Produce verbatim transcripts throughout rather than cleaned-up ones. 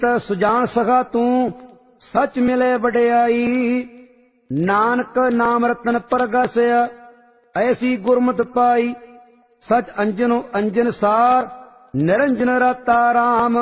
चित्त सुजान सखा तू सच मिले वडियाई। नानक नाम रतन परगसया ऐसी गुरमत पाई। सच अंजनो अंजन सार निरंजन रता राम।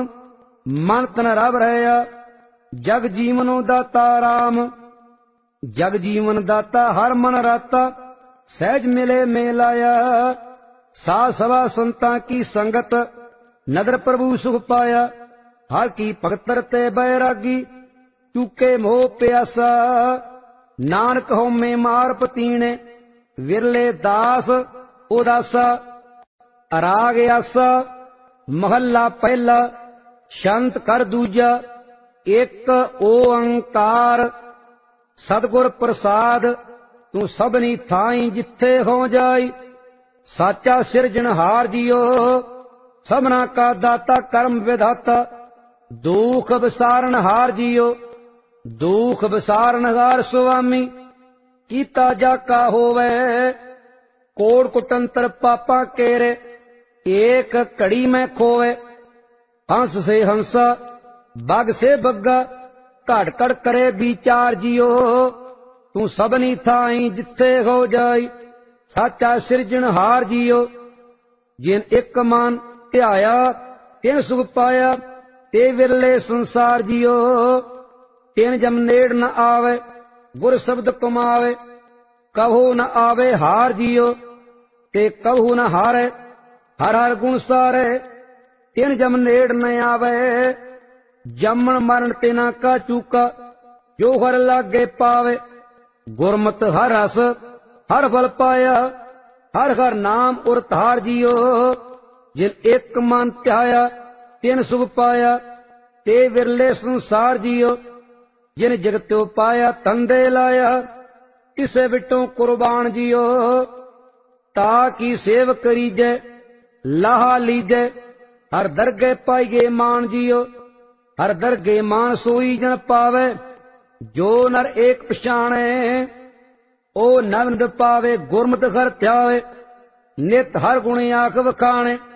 मन तन रब रहया जग जीवनो दाता राम। जग जीवन दाता हर मन राता सहज मिले मेलाया। सा सवा संतां की संगत नदर प्रभु सुख पाया। हर की भगत ते बैरागी चूके मोह प्यासा। नानक होमे मार पतीने विरले दास उदासा। राग आसा महला पहला शंत कर दूजा। एक ओंकार सतगुर प्रसाद तू सबनी थाई जिथे हो जाई। साचा सिरजनहार जियो सबना का दाता कर्म विधाता। दुख विसारण हार जियो दुख विसारण हार स्वामी। कीता जाका होवे कोड़ कुटंतर पापा केरे। एक घड़ी में खोवे हंस से हंसा बग से बग्गा। घड़ घड़ करे विचार जियो तू सबनी थाई जिथे हो जाई। साचा सिरजनहार जियो जिन एक मन ध्याया तिन सुख पाया। ते विरले संसार जियो तिन जम नेड़ न आवे गुर शब्द कमावे। कहो न आवे हार जियो ते कहू न हारे। हर हर गुण सारे तिन जम नेड़ न आवे। जमन मरण तिना का चूका जो हर लागे पावे। गुरमत हर रस हर फल पाया। हर हर नाम उर धार जियो जिन एक मन ध्याया तिन सुख पाया। ते विरले संसार जियो जिन जगत्यो पाया तंदे लाया। किसे बिटों कुर्बान जियो ताकि सेव करीजै लाहा लीजै। हर दरगे पाइगे मान जियो हर दरगे मान सोई जन पावे। जो नर एक पछाणे ओ नवनिध पावे। गुरमत हर ध्यावे नित हर गुण आख वखाणे।